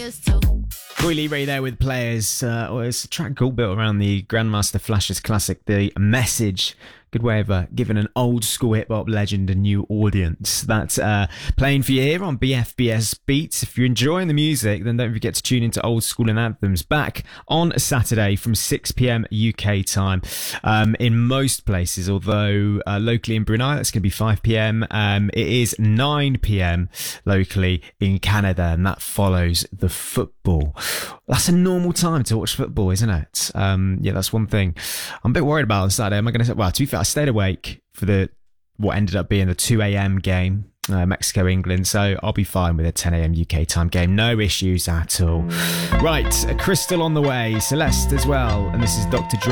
players too. Roy Lee Ray there with Players. It's a track called built around the Grandmaster Flash's classic, The Message. Good way of giving an old school hip hop legend a new audience. That's playing for you here on BFBS Beats. If you're enjoying the music, then don't forget to tune into Old School and Anthems back on a Saturday from 6 p.m. UK time. In most places, although locally in Brunei, that's going to be 5 p.m. It is 9 p.m. locally in Canada, and that follows the football. That's a normal time to watch football, isn't it? Yeah, that's one thing I'm a bit worried about on Saturday. Am I going to say, well, to be fair, I stayed awake for what ended up being the 2 a.m. game, Mexico-England, so I'll be fine with a 10 a.m. UK time game. No issues at all. Right, a Crystal on the way, Celeste as well, and this is Dr. Dre.